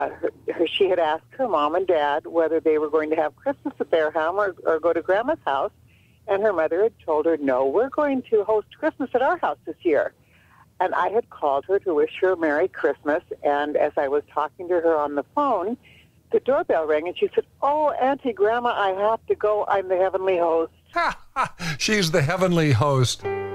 She had asked her mom and dad whether they were going to have Christmas at their home or go to Grandma's house. And her mother had told her, no, we're going to host Christmas at our house this year. And I had called her to wish her a Merry Christmas. And as I was talking to her on the phone, the doorbell rang, and she said, oh, Auntie Grandma, I have to go. I'm the heavenly host. She's the heavenly host.